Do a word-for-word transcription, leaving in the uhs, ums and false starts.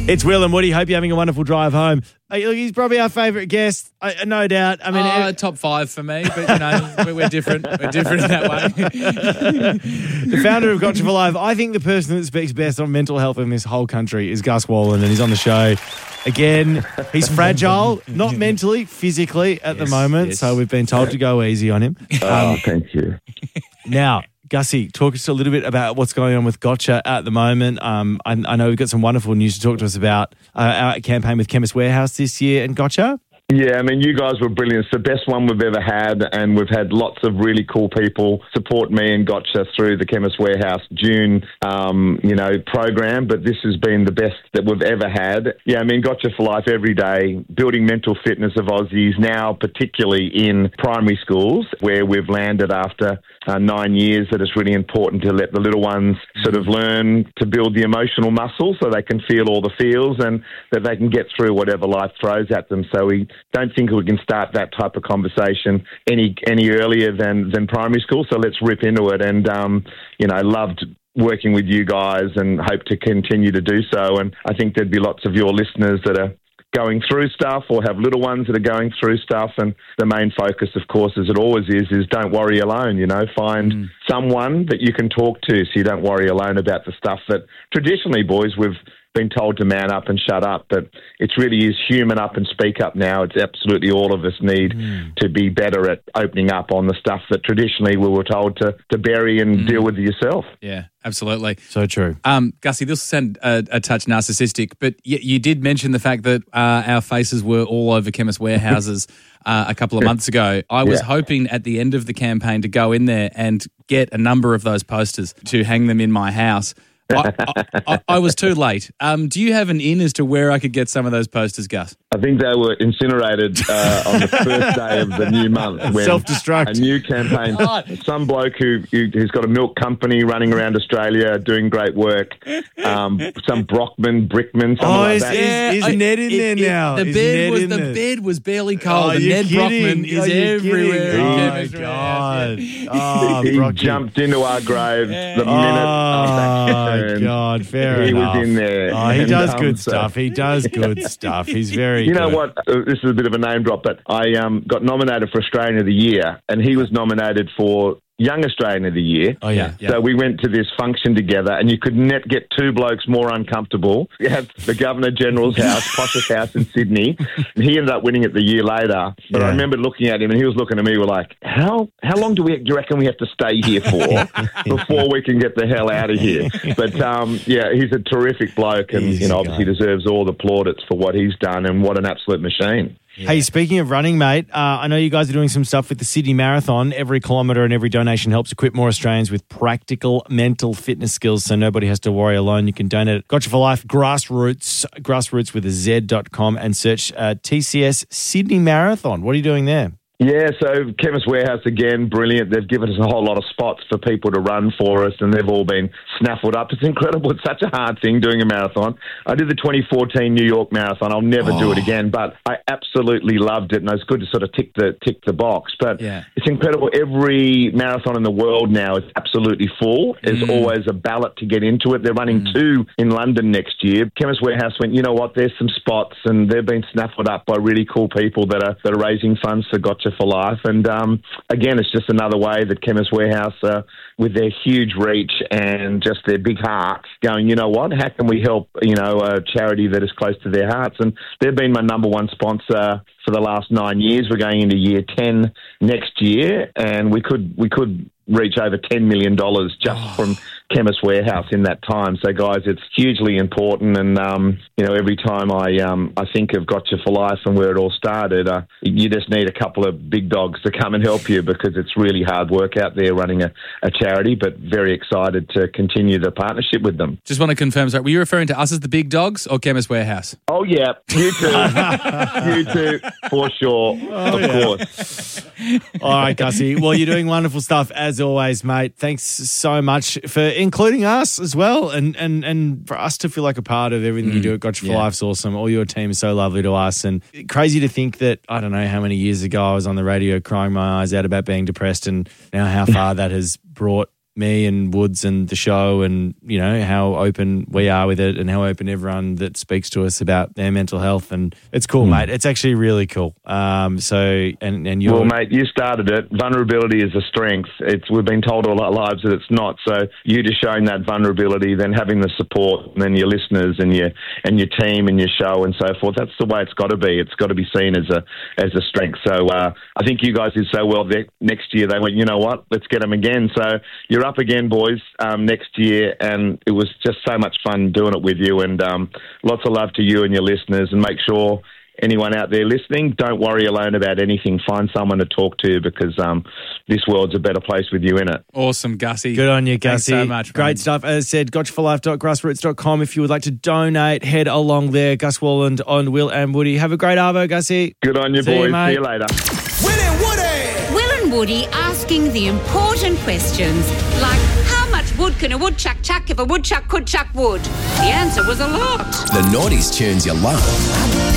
It's Will and Woody. Hope you're having a wonderful drive home. Uh, look, he's probably our favourite guest, uh, no doubt. I mean, uh, top five for me, but you know, we're, we're different. We're different in that way. The founder of Gotcha for Life. I think the person that speaks best on mental health in this whole country is Gus Wallen, and he's on the show. Again, he's fragile, not mentally, physically at Yes, the moment, yes. so we've been told to go easy on him. Oh, Um, thank you. now, Gussie, talk us a little bit about what's going on with Gotcha at the moment. Um, I, I know we've got some wonderful news to talk to us about uh, our campaign with Chemist Warehouse this year and Gotcha. Yeah, I mean, you guys were brilliant. It's the best one we've ever had, and we've had lots of really cool people support me and Gotcha through the Chemist Warehouse June, um, you know, program. But this has been the best that we've ever had. Yeah, I mean, Gotcha for Life every day, building mental fitness of Aussies now, particularly in primary schools, where we've landed after uh, nine years. That it's really important to let the little ones sort of learn to build the emotional muscle so they can feel all the feels and that they can get through whatever life throws at them. So we don't think we can start that type of conversation any any earlier than, than primary school. So let's rip into it. And, um, you know, loved working with you guys and hope to continue to do so. And I think there'd be lots of your listeners that are going through stuff or have little ones that are going through stuff. And the main focus, of course, as it always is, is don't worry alone, you know, find mm. someone that you can talk to so you don't worry alone about the stuff that traditionally, boys, we've been told to man up and shut up, but it really is human up and speak up now. It's absolutely all of us need mm. to be better at opening up on the stuff that traditionally we were told to, to bury and mm. deal with yourself. Yeah, absolutely. So true. Um, Gussie, this will sound a, a touch narcissistic, but y- you did mention the fact that uh, our faces were all over Chemist Warehouses uh, a couple of months ago. I was yeah. hoping at the end of the campaign to go in there and get a number of those posters to hang them in my house. I, I, I was too late. Um, do you have an in as to where I could get some of those posters, Gus? I think they were incinerated uh, on the first day of the new month. When Self-destruct. A new campaign. Some bloke who, who, who's got a milk company running around Australia doing great work. Um, some Brockman, Brickman, something oh, like is, that. Yeah, is, is I, Ned in it, there it, now? The, is bed Ned was, in the there? bed was barely cold. Oh, and Ned kidding? Brockman is oh, everywhere. Oh, my God. Oh, he Brocky. jumped into our graves Yeah. the minute. Oh, uh, God, fair he enough. was in there. Oh, he And, does um, good so- stuff. He does good stuff. He's very You know good. what? Uh, this is a bit of a name drop, but I um, got nominated for Australian of the Year, and he was nominated for Young Australian of the Year. Oh, yeah. yeah. So we went to this function together, and you could not get two blokes more uncomfortable. You had the Governor General's house, poshest house in Sydney, and he ended up winning it the year later. But Yeah. I remember looking at him, and he was looking at me, we're like, how how long do we do you reckon we have to stay here for before we can get the hell out of here? But, um, yeah, he's a terrific bloke, and He's you know a obviously guy. deserves all the plaudits for what he's done, and what an absolute machine. Yeah. Hey, speaking of running, mate, uh, I know you guys are doing some stuff with the Sydney Marathon. Every kilometre and every donation helps equip more Australians with practical mental fitness skills so nobody has to worry alone. You can donate at Gotcha for Life Grassroots, grassroots with a Z dot com and search uh, T C S Sydney Marathon. What are you doing there? Yeah, so Chemist Warehouse, again, brilliant. They've given us a whole lot of spots for people to run for us, and they've all been snaffled up. It's incredible. It's such a hard thing doing a marathon. I did the twenty fourteen New York Marathon. I'll never oh. do it again, but I absolutely loved it, and it's good to sort of tick the tick the box. But yeah. it's incredible. Every marathon in the world now is absolutely full. There's Mm. always a ballot to get into it. They're running mm. two in London next year. Chemist Warehouse went, you know what, there's some spots, and they've been snaffled up by really cool people that are, that are raising funds for Gotcha for Life. And um, again, it's just another way that Chemist Warehouse, uh, with their huge reach and just their big hearts, going, you know what, how can we help, you know, a charity that is close to their hearts? And they've been my number one sponsor for the last nine years. We're going into year ten next year, and we could we could reach over ten million dollars just oh. from Chemist Warehouse in that time. So, guys, it's hugely important. And, um, you know, every time I um, I think of Gotcha for Life and where it all started, uh, you just need a couple of big dogs to come and help you, because it's really hard work out there running a, a charity, but very excited to continue the partnership with them. Just want to confirm, sorry, were you referring to us as the big dogs or Chemist Warehouse? Oh, yeah, you too. You too, for sure, oh, of yeah. course. All right, Gussie. Well, you're doing wonderful stuff as always, mate. Thanks so much for including us as well, and and, and for us to feel like a part of everything mm, you do at Gotcha for yeah. Life's awesome. All your team is so lovely to us, and crazy to think that, I don't know how many years ago I was on the radio crying my eyes out about being depressed, and now how far that has brought me and Woods and the show, and you know how open we are with it and how open everyone that speaks to us about their mental health, and it's cool, mm. mate. It's actually really cool. Um, so and and you well, mate, you started it. Vulnerability is a strength. It's we've been told all our lives that it's not. So you just showing that vulnerability, then having the support, and then your listeners and your and your team and your show and so forth. That's the way it's got to be. It's got to be seen as a as a strength. So uh, I think you guys did so well there. Next year they went, you know what? Let's get them again. So you're up again, boys, um, next year, and it was just so much fun doing it with you, and um, lots of love to you and your listeners, and make sure anyone out there listening, don't worry alone about anything. Find someone to talk to, because um, this world's a better place with you in it. Awesome, Gussie. Good on you, Gussie. Thanks so much, Great man. stuff. As I said, gotcha for life dot grassroots dot com if you would like to donate. Head along there. Gus Walland on Will and Woody. Have a great arvo, Gussie. Good on you, See boys. you, mate. See you later. Will and Woody! Will and Woody asking the important questions, like how much wood can a woodchuck chuck if a woodchuck could chuck wood? The answer was a lot. The noughties tunes you love.